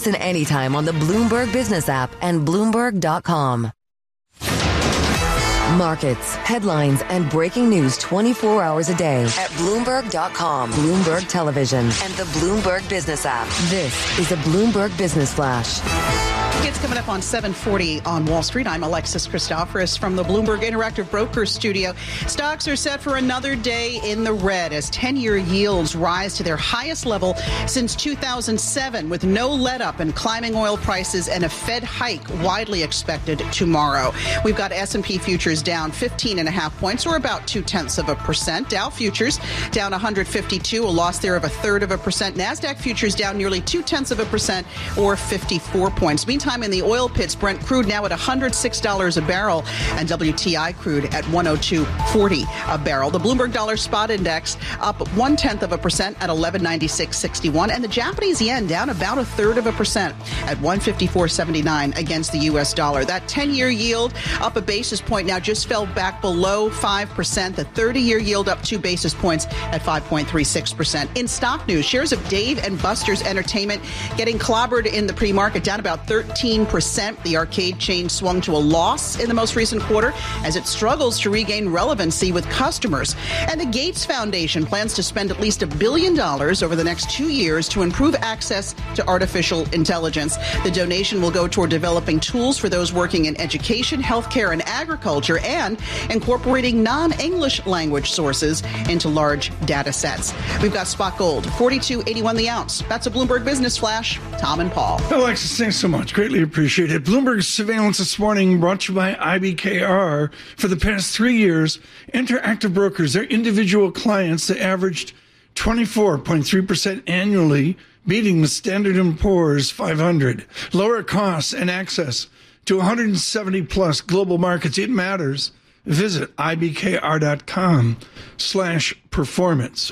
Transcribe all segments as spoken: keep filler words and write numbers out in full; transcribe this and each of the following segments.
Listen anytime on the Bloomberg Business app and Bloomberg dot com. Markets, headlines, and breaking news twenty-four hours a day at Bloomberg dot com, Bloomberg Television, and the Bloomberg Business app. This is a Bloomberg Business Flash. It's coming up on seven forty on Wall Street. I'm Alexis Christoforous from the Bloomberg Interactive Brokers studio. Stocks are set for another day in the red as ten-year yields rise to their highest level since two thousand seven, with no let-up in climbing oil prices and a Fed hike widely expected tomorrow. We've got S and P futures down fifteen and a half points, or about two-tenths of a percent. Dow futures down one hundred fifty-two, a loss there of a third of a percent. NASDAQ futures down nearly two-tenths of a percent, or fifty-four points. Meantime, in the oil pits, Brent crude now at one hundred six dollars a barrel and W T I crude at one oh two forty a barrel. The Bloomberg Dollar Spot Index up one-tenth of a percent at eleven ninety-six sixty-one, and the Japanese yen down about a third of a percent at one fifty-four seventy-nine against the U S dollar. That ten-year yield up a basis point now, just fell back below five percent. The thirty-year yield up two basis points at five point three six percent. In stock news, shares of Dave and Buster's Entertainment getting clobbered in the pre-market, down about thirteen percent. The arcade chain swung to a loss in the most recent quarter as it struggles to regain relevancy with customers. And the Gates Foundation plans to spend at least a billion dollars over the next two years to improve access to artificial intelligence. The donation will go toward developing tools for those working in education, healthcare, and agriculture, and incorporating non-English language sources into large data sets. We've got spot gold, forty-two eighty-one the ounce. That's a Bloomberg Business Flash. Tom and Paul. Alexis, thanks so much. Greatly appreciate it. Bloomberg's surveillance this morning brought to you by I B K R. For the past three years, Interactive Brokers, their individual clients, they averaged twenty-four point three percent annually, beating the Standard and Poor's five hundred. Lower costs and access to one hundred seventy plus global markets. It matters. Visit ibkr.com slash performance.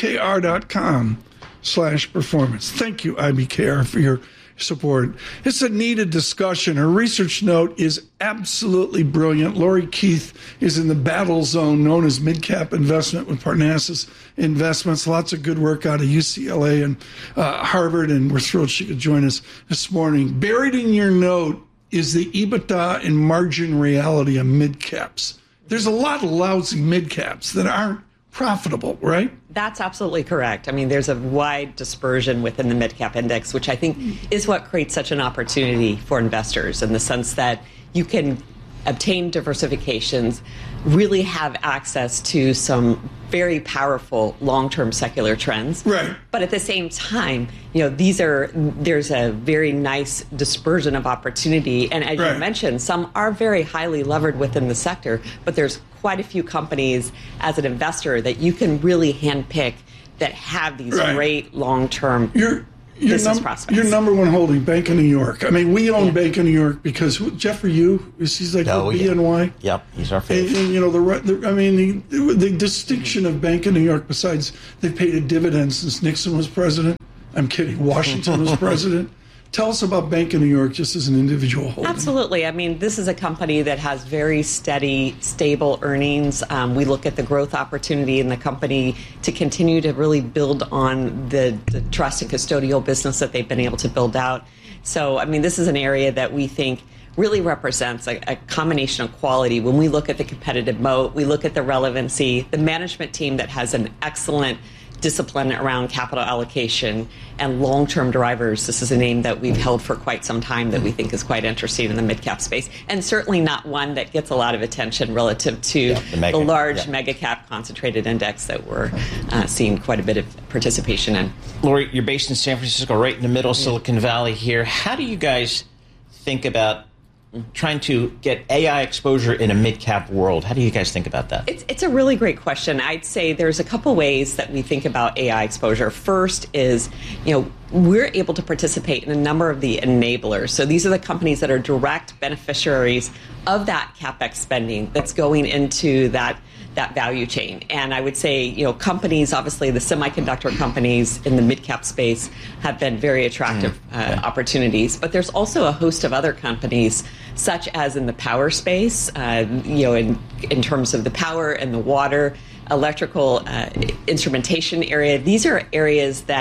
ibkr.com slash performance. Thank you, I B K R, for your support. It's a needed discussion. Her research note is absolutely brilliant. Lori Keith is in the battle zone known as Midcap Investment with Parnassus Investments. Lots of good work out of U C L A and uh, Harvard, and we're thrilled she could join us this morning. Buried in your note is the EBITDA and margin reality of midcaps. There's a lot of lousy midcaps that aren't profitable, right? That's absolutely correct. I mean, there's a wide dispersion within the mid-cap index, which I think is what creates such an opportunity for investors, in the sense that you can obtain diversifications, really have access to some very powerful long-term secular trends. Right. But at the same time, you know, these are, there's a very nice dispersion of opportunity. And as right. you mentioned, some are very highly levered within the sector, but there's quite a few companies as an investor that you can really handpick that have these right. great long-term You're- Your, business num- prospects. your number one holding, Bank of New York. I mean, we own Yeah. Bank of New York because Jeffrey Yu, is he's like Oh, B N Y? yeah. Yep, he's our favorite. And, and, you know, the, the I mean, the, the distinction of Bank of New York, besides they've paid a dividend since Nixon was president. I'm kidding. Washington was president. Tell us about Bank of New York just as an individual holding. Absolutely. I mean, this is a company that has very steady, stable earnings. Um, we look at the growth opportunity in the company to continue to really build on the, the trust and custodial business that they've been able to build out. So, I mean, this is an area that we think really represents a, a combination of quality. When we look at the competitive moat, we look at the relevancy, the management team that has an excellent discipline around capital allocation and long-term drivers. This is a name that we've held for quite some time that we think is quite interesting in the mid-cap space, and certainly not one that gets a lot of attention relative to yeah, the, mega, the large yeah. mega-cap concentrated index that we're uh, seeing quite a bit of participation in. Lori, you're based in San Francisco, right in the middle of yeah. Silicon Valley here. How do you guys think about trying to get A I exposure in a mid-cap world? How do you guys think about that? It's, it's a really great question. I'd say there's a couple ways that we think about A I exposure. First is, you know, we're able to participate in a number of the enablers. So these are the companies that are direct beneficiaries of that CapEx spending that's going into that that value chain. And I would say, you know, companies, obviously the semiconductor companies in the mid-cap space have been very attractive mm, uh, yeah. opportunities. But there's also a host of other companies, such as in the power space, uh, you know, in, in terms of the power and the water, electrical uh, instrumentation area. These are areas that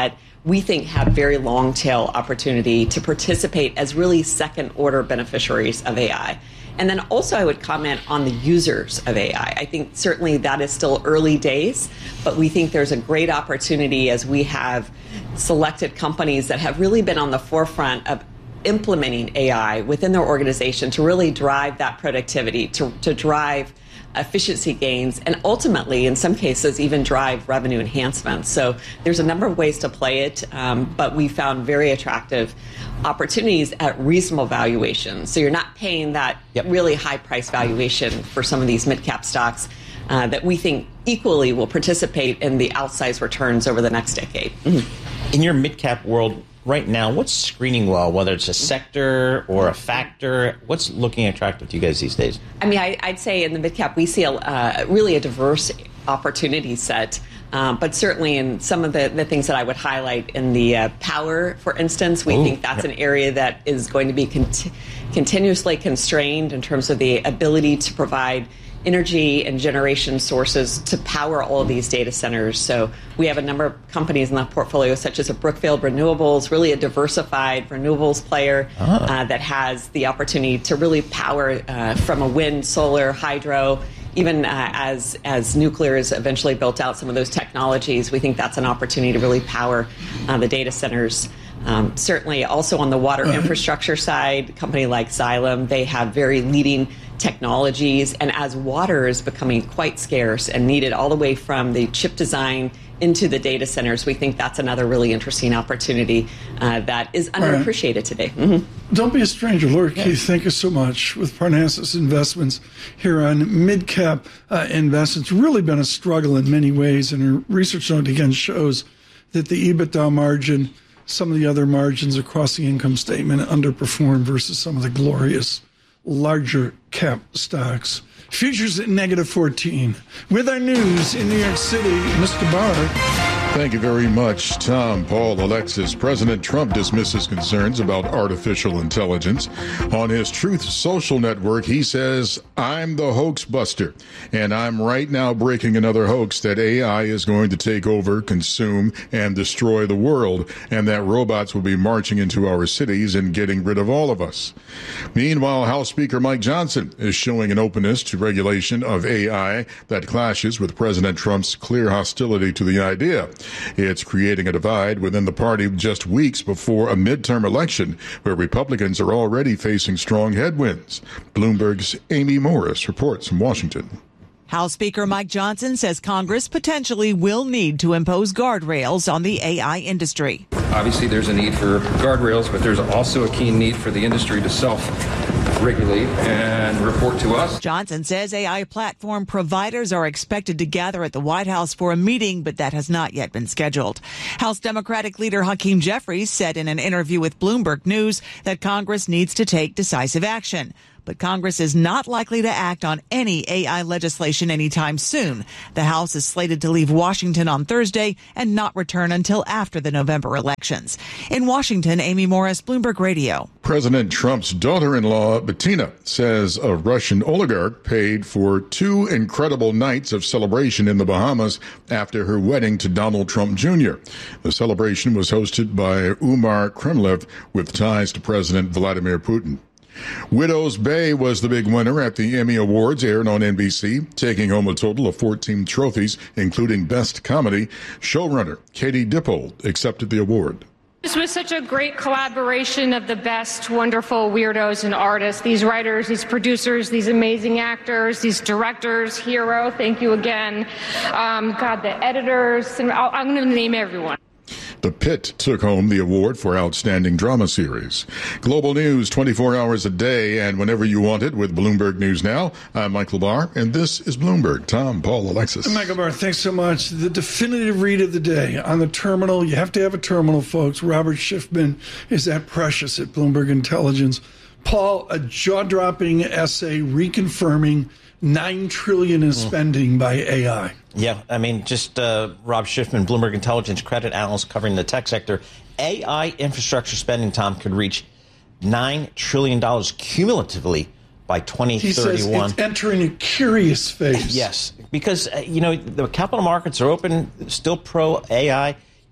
we think have very long tail opportunity to participate as really second order beneficiaries of A I. And then also I would comment on the users of A I. I think certainly that is still early days, but we think there's a great opportunity as we have selected companies that have really been on the forefront of implementing A I within their organization to really drive that productivity, to, to drive efficiency gains, and ultimately, in some cases, even drive revenue enhancements. So there's a number of ways to play it, um, but we found very attractive opportunities at reasonable valuations. So you're not paying that yep. really high price valuation for some of these mid-cap stocks uh, that we think equally will participate in the outsized returns over the next decade. Mm-hmm. In your mid-cap world, right now, what's screening well, whether it's a sector or a factor? What's looking attractive to you guys these days? I mean, I, I'd say in the mid-cap, we see a, uh, really a diverse opportunity set. Um, but certainly in some of the, the things that I would highlight in the uh, power, for instance, we Ooh, think that's yep. an area that is going to be cont- continuously constrained in terms of the ability to provide energy and generation sources to power all of these data centers. So we have a number of companies in the portfolio, such as a Brookfield Renewables, really a diversified renewables player ah. uh, that has the opportunity to really power uh, from a wind, solar, hydro, even uh, as as nuclear is eventually built out some of those technologies. We think that's an opportunity to really power uh, the data centers. Um, certainly also on the water infrastructure side, a company like Xylem, they have very leading technologies. And as water is becoming quite scarce and needed all the way from the chip design into the data centers, we think that's another really interesting opportunity uh, that is underappreciated right. today. Mm-hmm. Don't be a stranger. Laura yeah. Keith, thank you so much. With Parnassus Investments here on mid-cap uh, investments, really been a struggle in many ways. And her research note again shows that the EBITDA margin, some of the other margins across the income statement underperform versus some of the glorious larger cap stocks. Futures at negative fourteen. With our news in New York City, Mister Barr. Thank you very much, Tom, Paul, Alexis. President Trump dismisses concerns about artificial intelligence. On his Truth Social network, he says, I'm the hoax buster, and I'm right now breaking another hoax that A I is going to take over, consume, and destroy the world, and that robots will be marching into our cities and getting rid of all of us. Meanwhile, House Speaker Mike Johnson is showing an openness to regulation of A I that clashes with President Trump's clear hostility to the idea. It's creating a divide within the party just weeks before a midterm election where Republicans are already facing strong headwinds. Bloomberg's Amy Morris reports from Washington. House Speaker Mike Johnson says Congress potentially will need to impose guardrails on the A I industry. Obviously, there's a need for guardrails, but there's also a keen need for the industry to self-regulate and report to us. Johnson says A I platform providers are expected to gather at the White House for a meeting, but that has not yet been scheduled. House Democratic leader Hakeem Jeffries said in an interview with Bloomberg News that Congress needs to take decisive action. But Congress is not likely to act on any A I legislation anytime soon. The House is slated to leave Washington on Thursday and not return until after the November elections. In Washington, Amy Morris, Bloomberg Radio. President Trump's daughter-in-law, Bettina, says a Russian oligarch paid for two incredible nights of celebration in the Bahamas after her wedding to Donald Trump Junior The celebration was hosted by Umar Kremlev with ties to President Vladimir Putin. Widow's Bay was the big winner at the Emmy Awards, aired on N B C, taking home a total of fourteen trophies, including Best Comedy. Showrunner Katie Dippold accepted the award. This was such a great collaboration of the best, wonderful weirdos and artists, these writers, these producers, these amazing actors, these directors, Hero, thank you again. Um, God, the editors, and I'm going to name everyone. The Pit took home the award for Outstanding Drama Series. Global news twenty-four hours a day and whenever you want it with Bloomberg News Now. I'm Michael Barr, and this is Bloomberg. Tom, Paul, Alexis. Michael Barr, thanks so much. The definitive read of the day on the terminal. You have to have a terminal, folks. Robert Schiffman is at Precious at Bloomberg Intelligence. Paul, a jaw-dropping essay reconfirming nine trillion dollars is spending by A I. Yeah, I mean, just uh, Rob Schiffman, Bloomberg Intelligence credit analyst covering the tech sector. A I infrastructure spending, Tom, could reach nine trillion dollars cumulatively by twenty thirty-one. He says it's entering a curious phase. Yes, because, uh, you know, the capital markets are open, still pro-A I.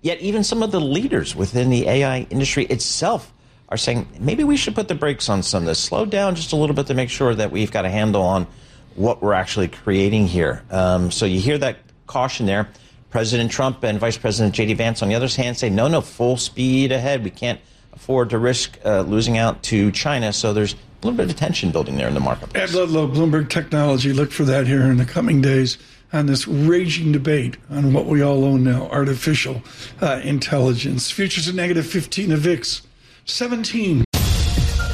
Yet even some of the leaders within the A I industry itself are saying maybe we should put the brakes on some of this, slow down just a little bit to make sure that we've got a handle on what we're actually creating here. Um, so you hear that caution there. President Trump and Vice President J D Vance, on the other hand, say, no, no, full speed ahead. We can't afford to risk uh, losing out to China. So there's a little bit of tension building there in the marketplace. Ed Ludlow, Bloomberg Technology. Look for that here in the coming days on this raging debate on what we all own now, artificial uh, intelligence. Futures at negative fifteen, a V I X seventeen.